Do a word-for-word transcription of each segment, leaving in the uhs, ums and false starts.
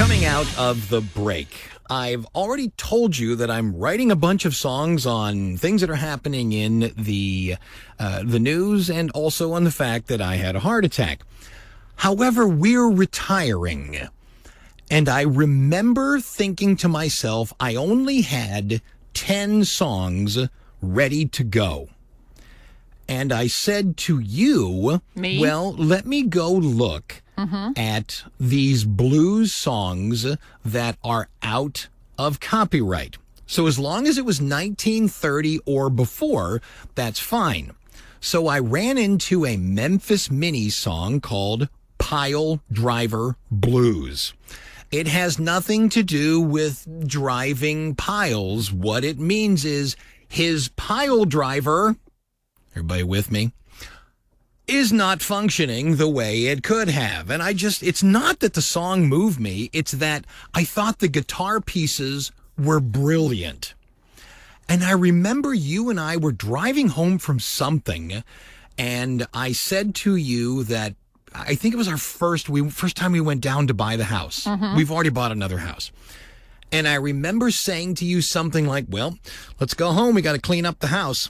Coming out of the break, I've already told you that I'm writing a bunch of songs on things that are happening in the uh, the news and also on the fact that I had a heart attack. However, we're retiring. And I remember thinking to myself, I only had ten songs ready to go. And I said to you, Me? well, let me go look mm-hmm. at these blues songs that are out of copyright. So as long as it was nineteen thirty or before, that's fine. So I ran into a Memphis Mini song called Pile Driver Blues. It has nothing to do with driving piles. What it means is his pile driver, everybody with me, is not functioning the way it could have. And I just, it's not that the song moved me. It's that I thought the guitar pieces were brilliant. And I remember you and I were driving home from something, and I said to you that I think it was our first we first time we went down to buy the house. Mm-hmm. We've already bought another house. And I remember saying to you something like, well, let's go home. We got to clean up the house.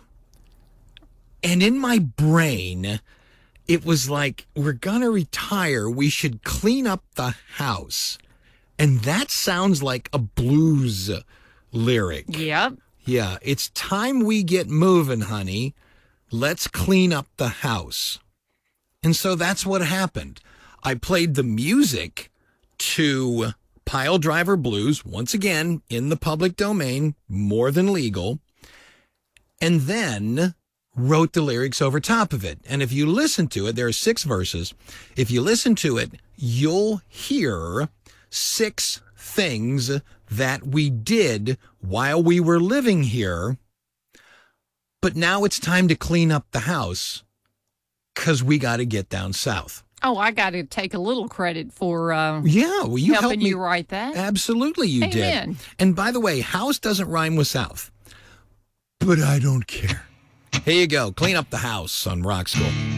And in my brain, it was like, we're going to retire. We should clean up the house. And that sounds like a blues lyric. Yep. Yeah, it's time we get moving, honey. Let's clean up the house. And so that's what happened. I played the music to Pile Driver Blues, once again, in the public domain, more than legal, and then wrote the lyrics over top of it. And if you listen to it, there are six verses. If you listen to it, you'll hear six things that we did while we were living here. But now it's time to clean up the house, because we got to get down south. Oh, I got to take a little credit for uh, yeah, well, you helping helped me. you write that. Absolutely, you Amen. did. And by the way, house doesn't rhyme with south. But I don't care. Here you go. Clean up the house on Rock School.